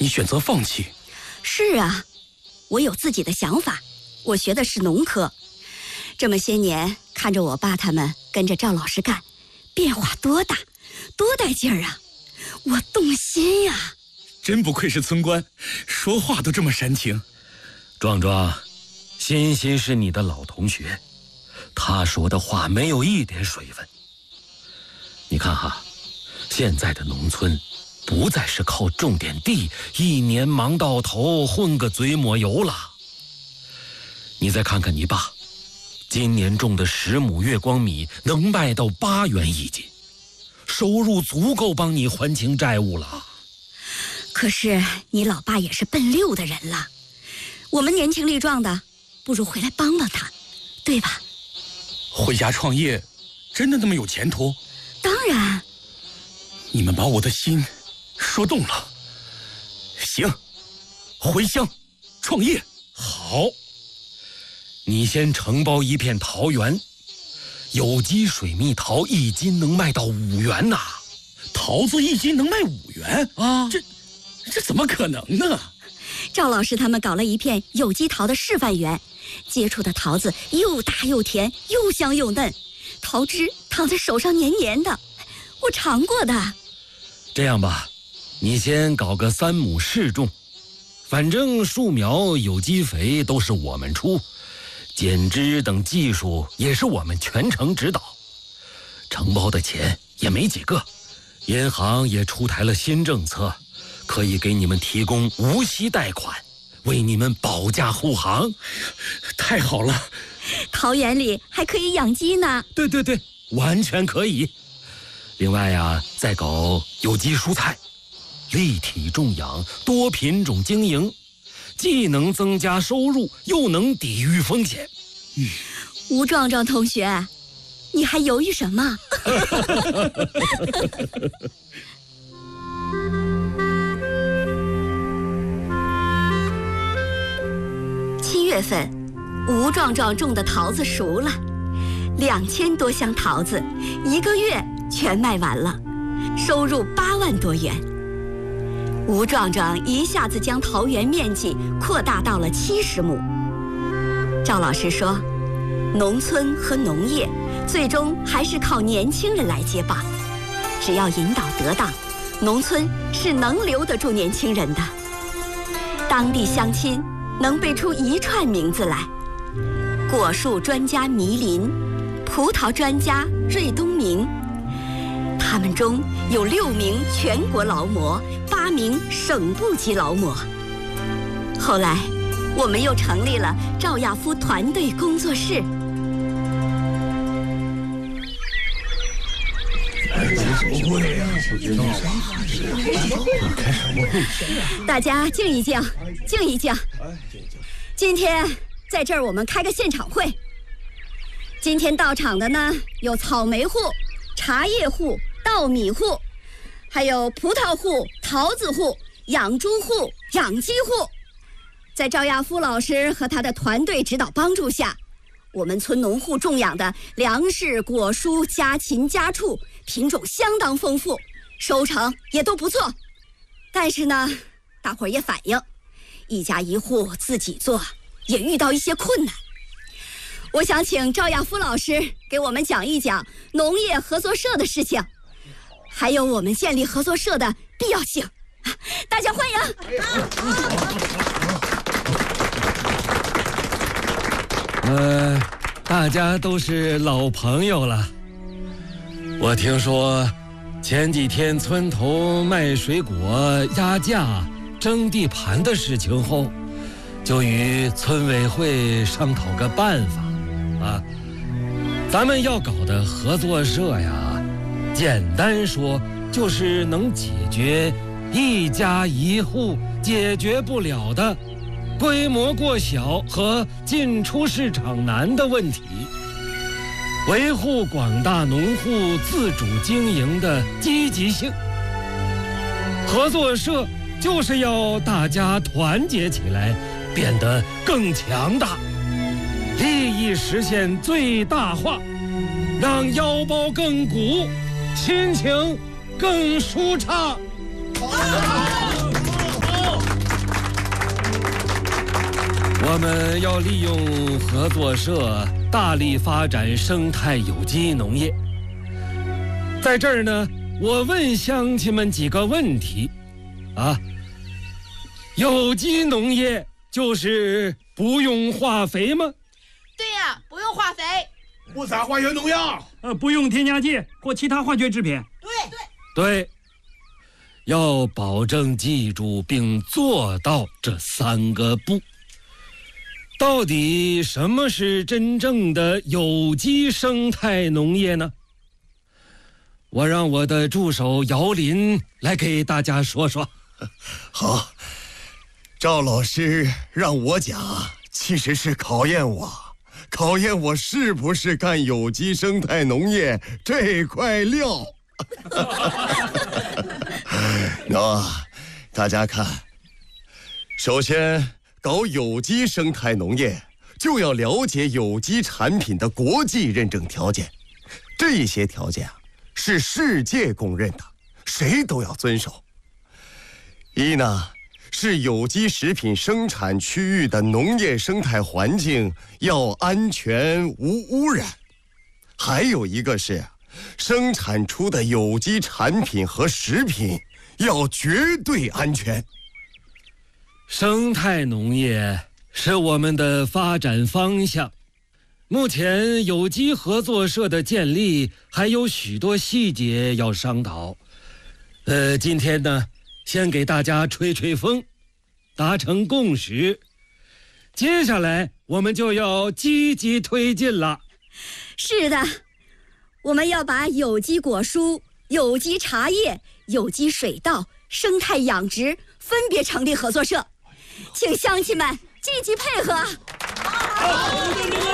你选择放弃。 是啊，我有自己的想法，我学的是农科，这么些年看着我爸他们跟着赵老师干，变化多大，多带劲儿啊！我动心呀。 真不愧是村官，说话都这么煽情。 壮壮，欣欣是你的老同学，他说的话没有一点水分。你看哈，现在的农村不再是靠种点地一年忙到头混个嘴抹油了。你再看看你爸，今年种的10亩月光米能卖到8元1斤，收入足够帮你还清债务了。 可是你老爸也是奔6的人了，我们年轻力壮的，不如回来帮帮他，对吧？ 回家创业，真的那么有前途？ 当然。 你们把我的心说动了。行，回乡创业。 好，你先承包一片桃园，有机水蜜桃1斤能卖到5元呐。 桃子1斤能卖5元啊？这怎么可能呢？ 赵老师他们搞了一片有机桃的示范园，接触的桃子又大又甜，又香又嫩，桃汁躺在手上黏黏的，我尝过的。 这样吧，你先搞个3亩试种，反正树苗、有机肥都是我们出，剪枝等技术也是我们全程指导。承包的钱也没几个，银行也出台了新政策，可以给你们提供无息贷款，为你们保驾护航。 太好了！ 桃园里还可以养鸡呢。 对，完全可以。另外呀，再搞有机蔬菜，立体种养，多品种经营，既能增加收入，又能抵御风险。 吴壮壮同学，你还犹豫什么？7月份，吴壮壮种的桃子熟了，2000多箱桃子，1个月全卖完了，收入8万多元。吴壮壮一下子将桃园面积扩大到了70亩。赵老师说，农村和农业最终还是靠年轻人来接棒，只要引导得当，农村是能留得住年轻人的。当地乡亲能背出一串名字来：果树专家迷林，葡萄专家瑞东明。他们中有6名全国劳模，8名省部级劳模。后来，我们又成立了赵亚夫团队工作室。大家静一静，静一静。今天在这儿我们开个现场会。今天到场的呢，有草莓户、茶叶户、稻米户，还有葡萄户、桃子户、养猪户、养鸡户。在赵亚夫老师和他的团队指导帮助下，我们村农户种养的粮食、果蔬家禽家畜品种相当丰富，收成也都不错。但是呢，大伙儿也反映，一家一户自己做也遇到一些困难。我想请赵亚夫老师给我们讲一讲农业合作社的事情，还有我们建立合作社的必要性。大家欢迎！ 大家都是老朋友了。我听说前几天村头卖水果压价争地盘的事情后，就与村委会商讨个办法啊。咱们要搞的合作社呀，简单说就是能解决一家一户解决不了的规模过小和进出市场难的问题，维护广大农户自主经营的积极性。合作社就是要大家团结起来，变得更强大，利益实现最大化，让腰包更鼓，心情更舒畅。 我们要利用合作社大力发展生态有机农业。在这儿呢，我问乡亲们几个问题啊。有机农业就是不用化肥吗？ 对呀，不用化肥， 不撒化学农药， 不用添加剂或其他化学制品。 对，要保证记住并做到这3个不。到底什么是真正的有机生态农业呢？我让我的助手姚林来给大家说说。 好，赵老师让我讲，其实是考验我是不是干有机生态农业这块料。大家看，首先搞有机生态农业就要了解有机产品的国际认证条件，这些条件是世界公认的，谁都要遵守。一呢，是有机食品生产区域的农业生态环境要安全无污染，还有一个是生产出的有机产品和食品要绝对安全。 生态农业是我们的发展方向。目前有机合作社的建立还有许多细节要商讨。今天呢，先给大家吹吹风，达成共识。接下来我们就要积极推进了。 是的，我们要把有机果蔬、有机茶叶、有机水稻、生态养殖分别成立合作社，请乡亲们积极配合。 好，